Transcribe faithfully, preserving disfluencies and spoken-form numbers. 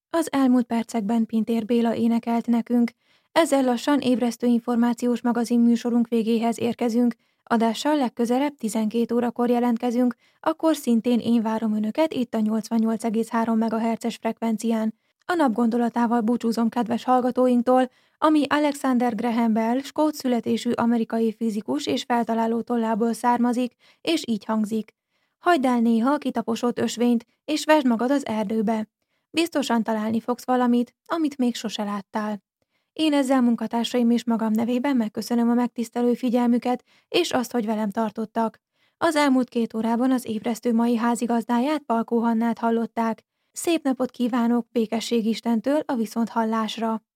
Az elmúlt percekben Pintér Béla énekelt nekünk. Ezzel lassan ébresztő információs magazin műsorunk végéhez érkezünk. Adással legközelebb tizenkét órakor jelentkezünk, akkor szintén én várom önöket itt a nyolcvannyolc egész három megahertzes frekvencián. A nap gondolatával búcsúzom kedves hallgatóinktól, ami Alexander Graham Bell, skót születésű amerikai fizikus és feltaláló tollából származik, és így hangzik. Hagyd el néha a kitaposott ösvényt, és vesd magad az erdőbe. Biztosan találni fogsz valamit, amit még sose láttál. Én ezzel munkatársaim és magam nevében megköszönöm a megtisztelő figyelmüket, és azt, hogy velem tartottak. Az elmúlt két órában az ébresztő mai házigazdáját, Palkó Hannát hallották. Szép napot kívánok békesség Istentől a viszonthallásra!